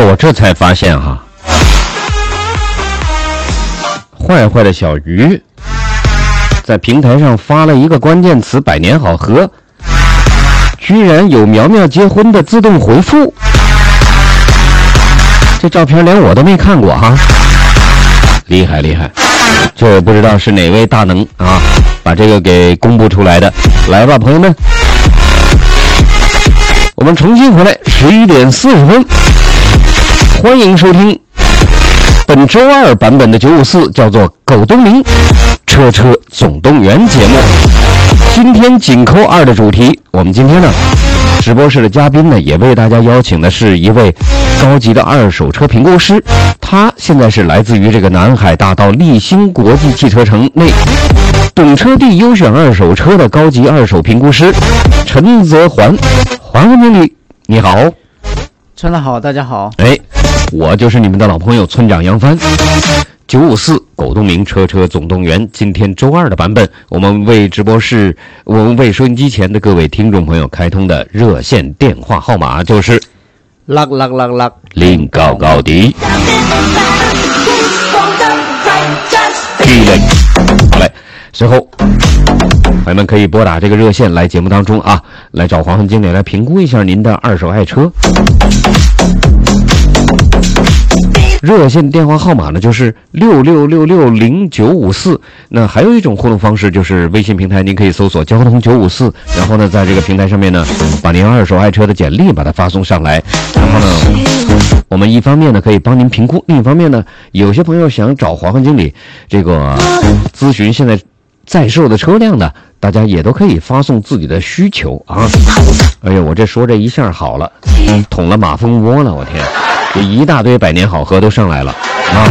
我这才发现哈，坏坏的小鱼在平台上发了一个关键词百年好合，居然有苗苗结婚的自动回复。这照片连我都没看过哈，厉害厉害，这也不知道是哪位大能啊把这个给公布出来的。来吧朋友们，我们重新回来11点40分，欢迎收听本周二版本的954，叫做狗东明车车总动员节目。今天紧扣2的主题，我们今天呢直播室的嘉宾呢也为大家邀请的是一位高级的二手车评估师，他现在是来自于这个南海大道立新国际汽车城内懂车帝优选二手车的高级二手评估师陈泽环。环经理你好。 村长好，大家好。 我就是你们的老朋友村长杨帆。954狗东明车车总动员，今天周二的版本，我们为收音机前的各位听众朋友开通的热线电话号码就是0高高的。好嘞，随后朋友们可以拨打这个热线来节目当中啊，来找黄经理来评估一下您的二手爱车。热线电话号码呢就是66660954。那还有一种互动方式就是微信平台，您可以搜索交通954，然后呢在这个平台上面呢把您二手爱车的简历把它发送上来，然后呢我们一方面呢可以帮您评估，另一方面呢有些朋友想找黄经理这个咨询现在售的车辆呢，大家也都可以发送自己的需求啊。哎呦，我这说这一下好了，捅了马蜂窝了，我天，这一大堆百年好合都上来了啊！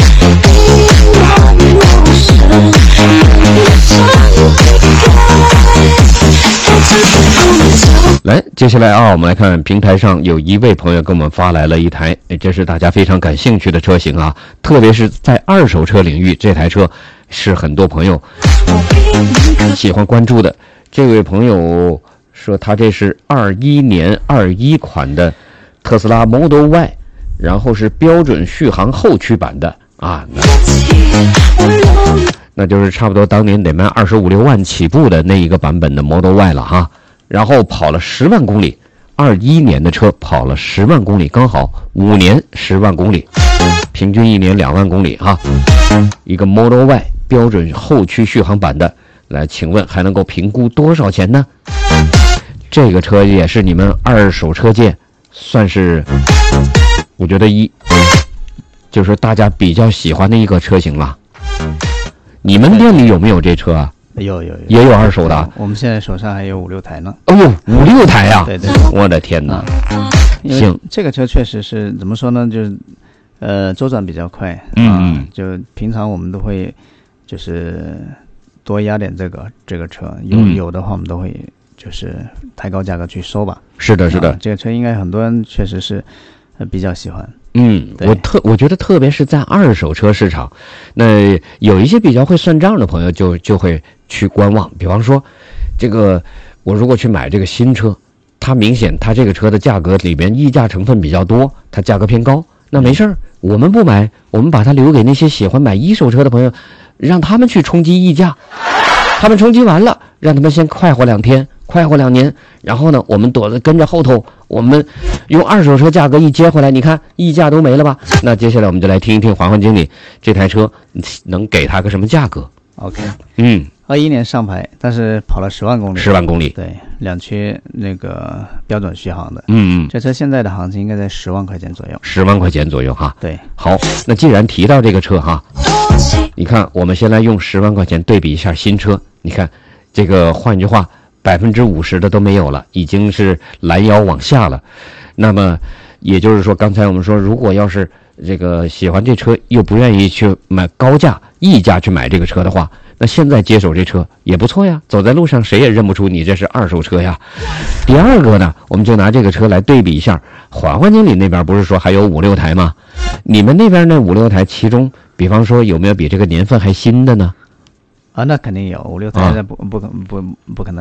来，接下来啊，我们来看平台上有一位朋友给我们发来了一台，这是大家非常感兴趣的车型啊，特别是在二手车领域，这台车是很多朋友喜欢关注的。这位朋友说他这是21年21款的特斯拉 Model Y， 然后是标准续航后驱版的啊，那就是差不多当年得卖25、6万起步的那一个版本的 Model Y 了哈。然后跑了10万公里，21年的车跑了10万公里，刚好5年10万公里，平均1年2万公里哈。一个 Model Y 标准后驱续航版的，来，请问还能够评估多少钱呢？这个车也是你们二手车界算是我觉得就是大家比较喜欢的一个车型了。你们店里有没有这车啊？ 有也有二手的啊。 我们现在手上还有5、6台呢。 哎呦，5、6台呀！ 对， 我的天哪！ 行，这个车确实是怎么说呢？就是周转比较快，就平常我们都会就是多压点这个车，有的话我们都会就是抬高价格去收吧。 是的， 这个车应该很多人确实是比较喜欢。 我觉得特别是在二手车市场，那有一些比较会算账的朋友就会去观望。比方说，这个我如果去买这个新车，它明显它这个车的价格里边溢价成分比较多，它价格偏高，那没事儿，我们不买，我们把它留给那些喜欢买一手车的朋友，让他们去冲击溢价，他们冲击完了，让他们先快活2天，快活2年，然后呢我们跟着后头，我们用二手车价格一接回来，你看溢价都没了吧？那接下来我们就来听一听环经理这台车能给他个什么价格。 OK， 21年上牌，但是跑了10万公里。10 万公里， 对，2驱那个标准续航的。这车现在的行情应该在10万块钱左右。10 万块钱左右哈。 对， 好，那既然提到这个车哈，你看我们先来用10万块钱对比一下新车，你看这个换句话，50%的都没有了，已经是拦腰往下了。那么也就是说，刚才我们说，如果要是这个喜欢这车又不愿意去买高价溢价去买这个车的话，那现在接手这车也不错呀，走在路上谁也认不出你这是二手车呀。第二个呢，我们就拿这个车来对比一下，环经理那边不是说还有5、6台吗？你们那边那5、6台，其中比方说有没有比这个年份还新的呢？ 那肯定有5、6台，不可能